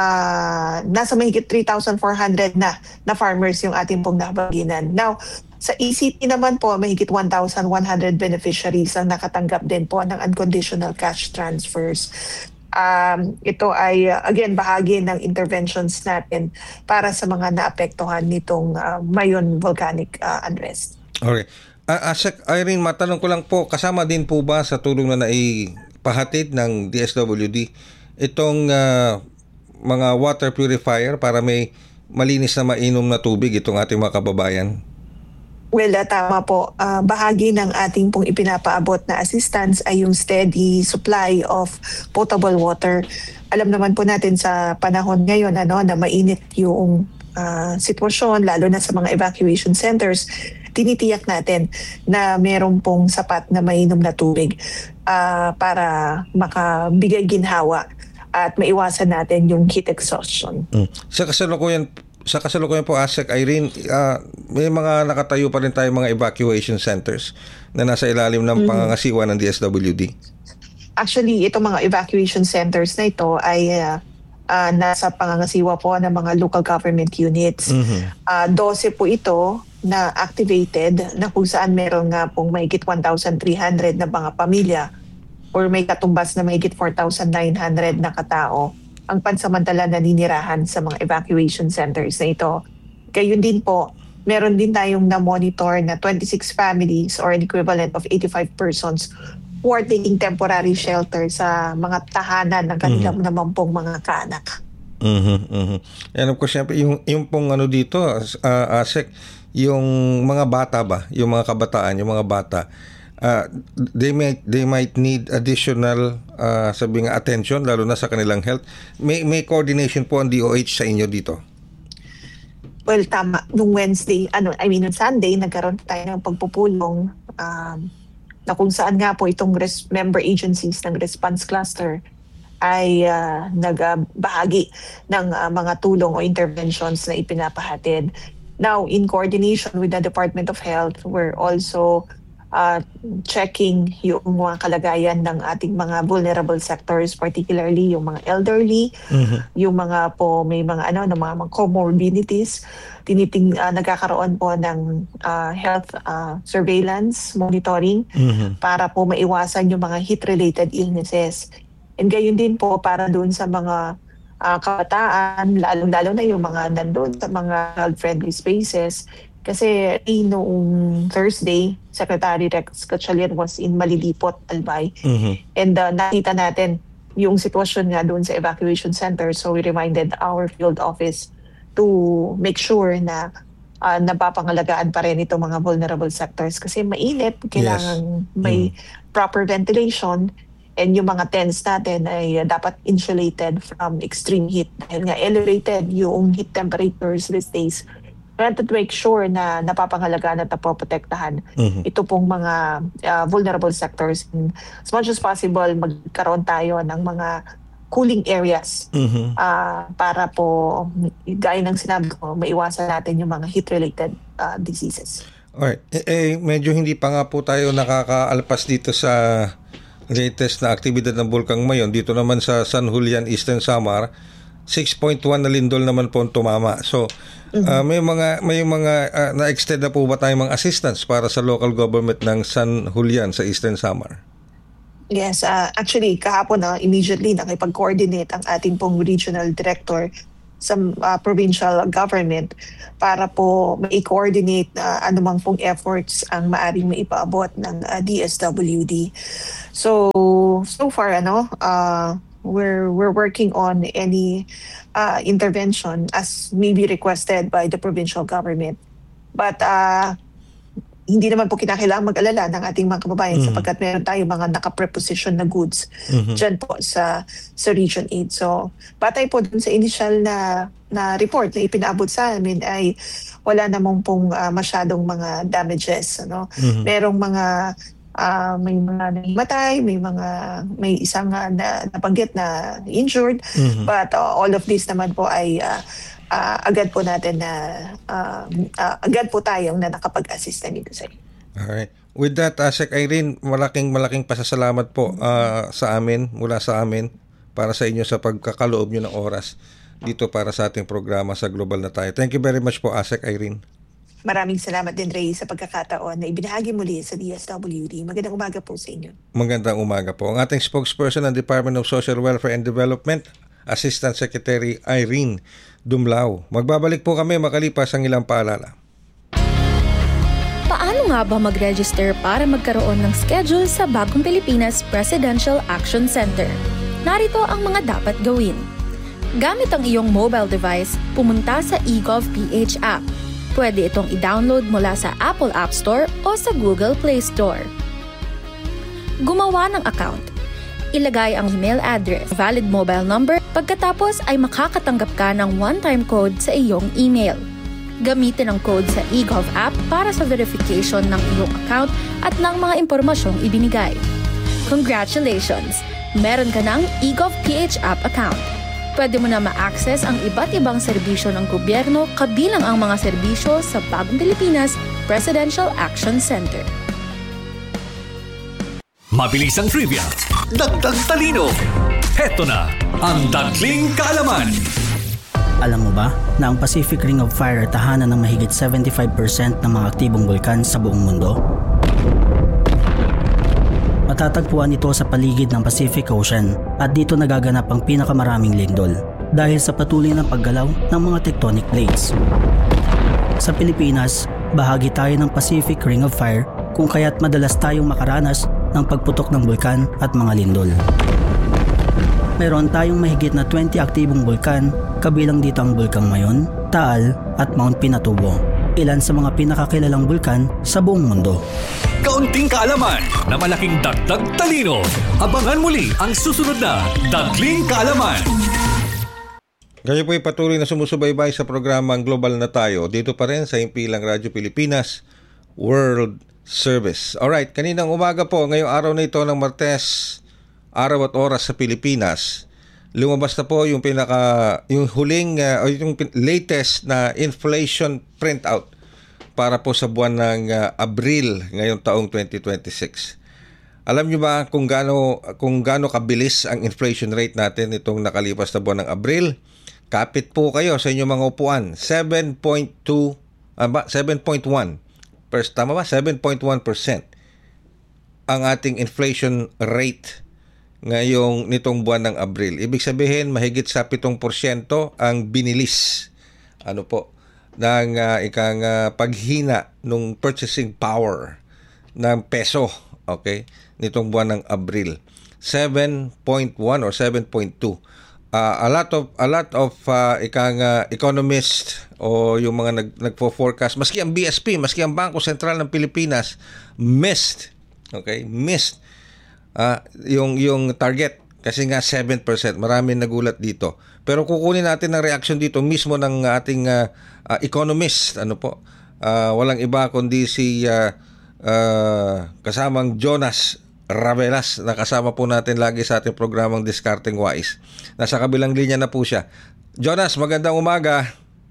uh, nasa mahigit three thousand four hundred na na farmers yung ating pong nabaginan. Now, sa E C T naman po, mahigit one thousand one hundred beneficiaries ang nakatanggap din po ng unconditional cash transfers. Um, ito ay, uh, again, bahagi ng interventions natin para sa mga naapektuhan nitong uh, Mayon volcanic uh, unrest. Okay. Uh, Asek Irene, matanong ko lang po, kasama din po ba sa tulong na naipahatid ng D S W D itong uh, mga water purifier para may malinis na mainom na tubig itong ating mga kababayan? Well, uh, tama po. Uh, bahagi ng ating pong ipinapaabot na assistance ay yung steady supply of potable water. Alam naman po natin sa panahon ngayon ano, na mainit yung uh, sitwasyon, lalo na sa mga evacuation centers, tinitiyak natin na meron pong sapat na mainom na tubig uh, para makabigay ginhawa at maiwasan natin yung heat exhaustion. Mm. Sa kasalukuyan sa kasalukuyan po, Asek Irene, uh, may mga nakatayo pa rin tayong mga evacuation centers na nasa ilalim ng mm. pangangasiwa ng D S W D. Actually, itong mga evacuation centers na ito ay uh, uh, nasa pangangasiwa po ng mga local government units. Mm-hmm. Uh, twelve po ito na activated na kung saan meron nga pong mahigit one thousand three hundred na mga pamilya or may katumbas na mahigit four thousand nine hundred na katao ang pansamantala naninirahan sa mga evacuation centers na ito. Gayun din po, meron din tayong na-monitor na twenty-six families or an equivalent of eighty-five persons who are taking temporary shelter sa mga tahanan ng kanilang mm-hmm. naman pong mga kaanak. Mm-hmm, mm-hmm. And of course, syempre, yung, yung pong ano dito, uh, Asek, yung mga bata ba, yung mga kabataan, yung mga bata, uh, they might they might need additional uh, sabi nga attention lalo na sa kanilang health. May may coordination po ang D O H sa inyo dito. Well, tama. Nung Wednesday, ano, I mean, nung Sunday, nagkaroon tayo ng pagpupulong um, na kung saan nga po itong res- member agencies ng response cluster ay uh, nagbahagi ng uh, mga tulong o interventions na ipinapahatid. Now, in coordination with the Department of Health, we're also uh, checking yung mga kalagayan ng ating mga vulnerable sectors, particularly yung mga elderly, mm-hmm. yung mga po may mga ano, ng mga, mga comorbidities. Tiniting uh, nagkakaroon po ng uh, health uh, surveillance monitoring mm-hmm. para po maiwasan yung mga heat-related illnesses. And gayon din po para doon sa mga Uh, kabataan, lalo-lalo na yung mga nandun sa mga child-friendly spaces. Kasi eh, noong Thursday, Secretary Rex Gatchalian was in Malilipot, Albay. Mm-hmm. And uh, nakita natin yung sitwasyon nga doon sa evacuation center. So we reminded our field office to make sure na uh, napapangalagaan pa rin itong mga vulnerable sectors. Kasi mainit, kailangan yes. may mm-hmm. proper ventilation. And yung mga tents natin ay dapat insulated from extreme heat. Dahil nga elevated yung heat temperatures these days. We have to make sure na napapangalagaan at napoprotektahan mm-hmm. ito pong mga uh, vulnerable sectors. And as much as possible, magkaroon tayo ng mga cooling areas mm-hmm. uh, para po, gaya ng sinabi ko, maiwasan natin yung mga heat-related uh, diseases. Alright. Eh, eh, medyo hindi pa nga po tayo nakakaalpas dito sa latest na aktibidad ng Bulkang Mayon. Dito naman sa San Julian, Eastern Samar, six point one na lindol naman po ang tumama. So, mm-hmm. uh, may mga may mga uh, na-extend na po ba tayong mga assistance para sa local government ng San Julian sa Eastern Samar? Yes, uh, actually kahapon na uh, immediately nakipag-coordinate ang ating pong regional director sa uh, provincial government para po ma-coordinate uh, anumang pong efforts ang maaring maipaabot ng uh, D S W D. So so far ano uh, we're we're working on any uh, intervention as may be requested by the provincial government. But uh, hindi naman po kinakailangan mag-alala ng ating mga kababayan mm-hmm. sapagkat meron tayong mga naka-preposition na goods mm-hmm. dyan po sa sa Region eight. So, batay po dun sa initial na na report na ipinaabot sa amin ay wala namang pong uh, masyadong mga damages. Ano? Mm-hmm. Merong mga uh, may mga nahimatay, may mga may isang uh, na nabanggit na injured. Mm-hmm. But uh, all of this naman po ay uh, Uh, agad po natin na uh, uh, agad po tayong na nakapag-assist na dito sa inyo. Alright. With that, Asek Irene, malaking malaking pasasalamat po uh, sa amin, mula sa amin, para sa inyo sa pagkakaloob nyo ng oras dito para sa ating programa sa Global na Tayo. Thank you very much po, Asek Irene. Maraming salamat din, Ray, sa pagkakataon na ibinahagi muli sa D S W D. Magandang umaga po sa inyo. Magandang umaga po. Ang ating spokesperson ng Department of Social Welfare and Development, Assistant Secretary Irene Dumlao. Magbabalik po kami makalipas ang ilang paalala. Paano nga ba mag-register para magkaroon ng schedule sa Bagong Pilipinas Presidential Action Center? Narito ang mga dapat gawin. Gamit ang iyong mobile device, pumunta sa eGovPH app. Pwede itong i-download mula sa Apple App Store o sa Google Play Store. Gumawa ng account. Ilagay ang email address, valid mobile number, pagkatapos ay makakatanggap ka ng one-time code sa iyong email. Gamitin ang code sa eGov app para sa verification ng iyong account at ng mga impormasyong ibinigay. Congratulations! Meron ka ng eGovPH app account. Pwede mo na ma-access ang iba't ibang serbisyo ng gobyerno kabilang ang mga serbisyo sa Bagong Pilipinas Presidential Action Center. Mabilis ang trivia, dagdag talino. Heto na ang Dagling Kaalaman. Alam mo ba na ang Pacific Ring of Fire ay tahanan ng mahigit seventy-five percent ng mga aktibong bulkan sa buong mundo? Matatagpuan ito sa paligid ng Pacific Ocean at dito nagaganap ang pinakamaraming lindol dahil sa patuloy na paggalaw ng mga tectonic plates. Sa Pilipinas, bahagi tayo ng Pacific Ring of Fire kung kaya't madalas tayong makaranas ng pagputok ng bulkan at mga lindol. Meron tayong mahigit na twenty aktibong bulkan, kabilang dito ang Bulkang Mayon, Taal at Mount Pinatubo, ilan sa mga pinakakilalang bulkan sa buong mundo. Kaunting kaalaman na malaking dagdag talino. Abangan muli ang susunod na Dagling Kaalaman. Kayo po'y patuloy na sumusubaybay sa programang Global na Tayo dito pa rin sa Himpilang Radyo Pilipinas World Service. Alright, kaninang umaga po, ngayong araw na ito ng Martes, araw at oras sa Pilipinas, lumabas na po yung pinaka yung huling uh, o yung latest na inflation printout para po sa buwan ng uh, Abril ngayong taong twenty twenty-six. Alam niyo ba kung gaano kung gaano kabilis ang inflation rate natin itong nakalipas na buwan ng Abril? Kapit po kayo sa inyong mga upuan, seven point two uh, seven point one. First, tama ba? seven point one percent ang ating inflation rate ngayong nitong buwan ng Abril. Ibig sabihin, mahigit sa pitong porsyento ang binilis ano po, ng uh, ikang uh, paghina ng purchasing power ng peso, okay, nitong buwan ng Abril. seven point one or seven point two. Uh, a lot of a lot of uh, ikang uh, economist o yung mga nag nagfo-forecast, maski ang B S P, maski ang Bangko Sentral ng Pilipinas missed, okay, missed uh, yung yung target kasi nga seven percent. Maraming nagulat dito. Pero kukunin natin ang reaction dito mismo ng ating uh, uh, economist, ano po? Uh, walang iba kundi si uh, uh, kasamang Jonas Ravelas, na kasama po natin lagi sa ating programang Discarding Wise. Nasa kabilang linya na po siya. Jonas, magandang umaga.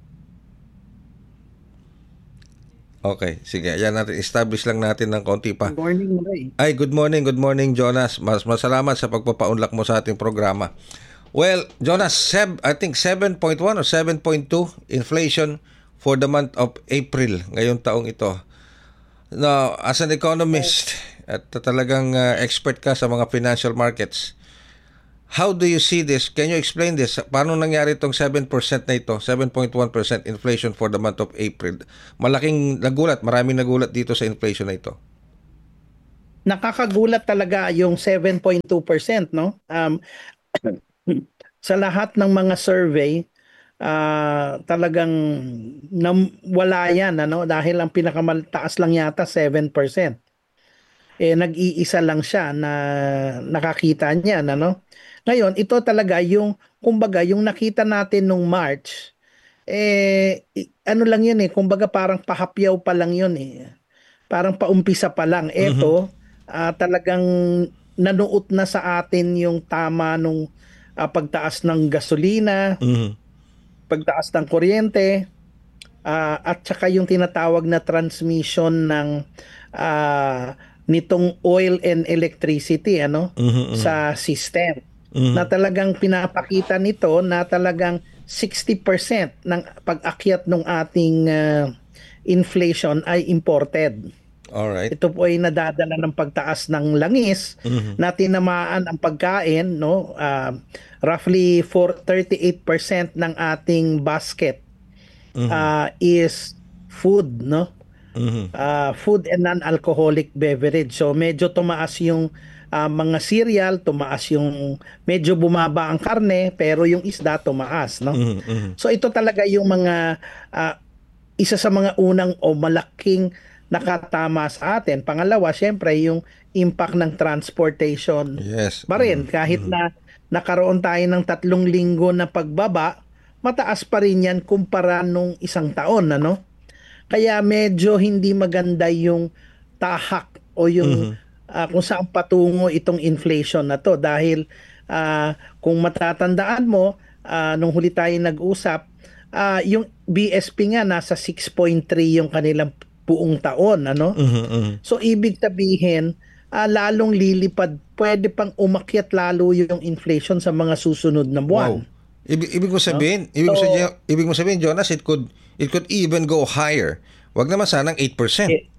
Okay, sige. Ayan natin. Establish lang natin ng konti pa. Good morning, Ray. Ay, good morning. Good morning, Jonas. Mas masalamat sa pagpapaunlak mo sa ating programa. Well, Jonas, seb, I think seven point one or seven point two inflation for the month of April ngayong taong ito. Now, as an economist at talagang uh, expert ka sa mga financial markets, how do you see this? Can you explain this? Paano nangyari itong seven percent na ito, seven point one percent inflation for the month of April? Malaking nagulat, maraming nagulat dito sa inflation na ito. Nakakagulat talaga yung seven point two percent, no? Um, sa lahat ng mga survey, uh, talagang nam- wala yan, ano? Dahil ang pinakamataas lang yata seven percent. Eh, nag-iisa lang siya na nakakita niya, ano? Ngayon, ito talaga yung, kumbaga, yung nakita natin nung March, eh, ano lang yun eh, kumbaga parang pahapyaw pa lang yun eh. Parang paumpisa pa lang. Ito, mm-hmm. uh, talagang nanuot na sa atin yung tama nung uh, pagtaas ng gasolina, mm-hmm. pagtaas ng kuryente, uh, at saka yung tinatawag na transmission ng uh, nitong oil and electricity, ano, mm-hmm. sa system. Mm-hmm. Na talagang pinapakita nito na talagang sixty percent ng pag-akyat ng ating uh, inflation ay imported. Alright. Ito po ay nadadala ng pagtaas ng langis, mm-hmm. na tinamaan ang pagkain, no? Uh, roughly for thirty-eight percent ng ating basket, mm-hmm. uh, is food, no? Mm-hmm. Uh, food and non-alcoholic beverage. So medyo tumaas yung Uh, mga cereal, tumaas yung, medyo bumaba ang karne, pero yung isda tumaas, no? Mm-hmm. So ito talaga yung mga, uh, isa sa mga unang o malaking nakatama sa atin. Pangalawa, syempre, yung impact ng transportation. Yes. Pa rin, kahit mm-hmm. na nakaroon tayo ng tatlong linggo na pagbaba, mataas pa rin yan kumpara nung isang taon, ano? Kaya medyo hindi maganda yung tahak o yung mm-hmm. Uh, kung saan patungo itong inflation na to dahil uh, kung matatandaan mo uh, nung huli tayo nag-usap, uh, yung B S P nga nasa six point three yung kanilang buong taon, ano? Uh-huh, uh-huh. So ibig sabihin uh, lalong lilipad, pwede pang umakyat lalo yung inflation sa mga susunod na buwan. Wow. Ibig, ibig mo sabihin, no? ibig mo so, sabihin, ibig mo sabihin Jonas, it could it could even go higher. Wag naman sanang eight percent. Eh,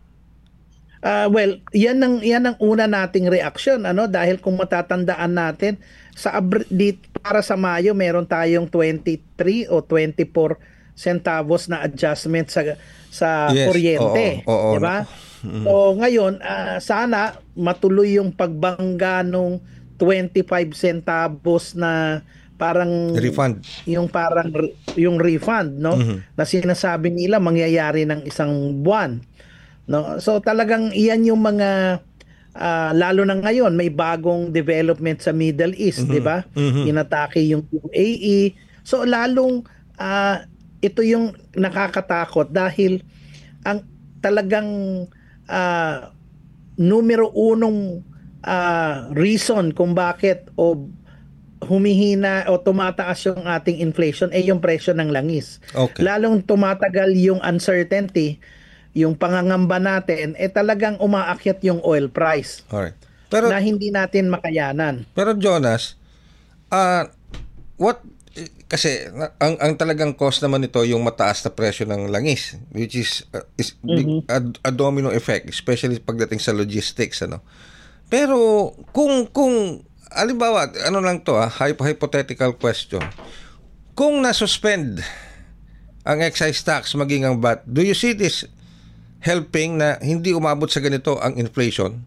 Uh, well, yan ang yan ang una nating reaction, ano, dahil kung matatandaan natin sa abri, para sa Mayo meron tayong twenty-three o twenty-four centavos na adjustment sa sa yes. kuryente, oo, oo, di ba? Mm. So ngayon, uh, sana matuloy yung pagbangga nung twenty-five centavos na parang refund. Yung parang yung refund, no? Mm-hmm. Na sinasabi nila mangyayari ng isang buwan. No, so talagang iyan yung mga uh, lalo na ngayon may bagong development sa Middle East, mm-hmm. 'di ba? Mm-hmm. Inatake yung U A E. So lalong uh, ito yung nakakatakot dahil ang talagang uh, numero unong uh, reason kung bakit o humihina o tumataas yung ating inflation ay yung presyo ng langis. Okay. Lalong tumatagal yung uncertainty, yung pangangamba natin, eh talagang umaakyat yung oil price. Alright. Pero, na hindi natin makayanan. Pero Jonas, uh, what, kasi ang, ang talagang cost naman nito yung mataas na presyo ng langis, which is, uh, is mm-hmm. a, a domino effect, especially pagdating sa logistics, ano. Pero kung, kung, halimbawa, ano lang to, ah, hypothetical question, kung nasuspend ang excise tax maging ang V A T, do you see this helping na hindi umabot sa ganito ang inflation?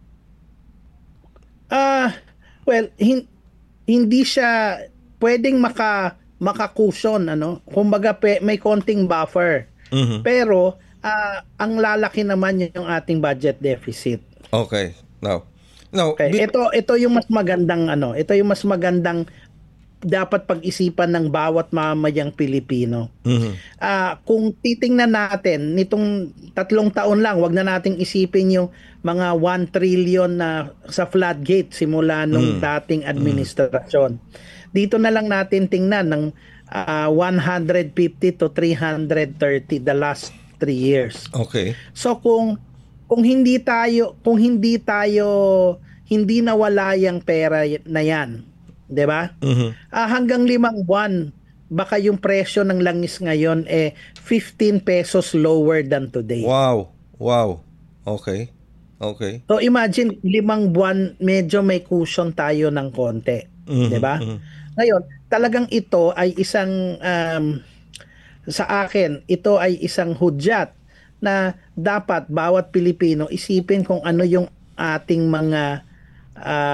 Ah, uh, well, hin- hindi siya pwedeng maka makakuson, ano. Kumbaga pe, may konting buffer. Mm-hmm. Pero uh, ang lalaki naman yung ating budget deficit. Okay. Now, no, okay. Be- ito ito yung mas magandang ano, ito yung mas magandang dapat pag-isipan ng bawat mamamayang Pilipino. Mm-hmm. Uh, kung titingnan natin, nitong tatlong taon lang, wag na nating isipin yung mga one trillion na sa floodgate simula nung mm-hmm. dating administrasyon. Mm-hmm. Dito na lang natin tingnan ng uh, one hundred fifty to three hundred thirty the last three years. Okay. So kung kung hindi tayo kung hindi tayo hindi nawala yung pera na yan, 'di ba? Mm-hmm. Ah, hanggang limang buwan baka yung presyo ng langis ngayon eh fifteen pesos lower than today. Wow. Wow. Okay. Okay. So imagine, limang buwan, medyo may cushion tayo ng konti. Mhm, 'Di ba? mhm. Ngayon, talagang ito ay isang, um, sa akin, ito ay isang hudyat na dapat bawat Pilipino isipin kung ano yung ating mga ah,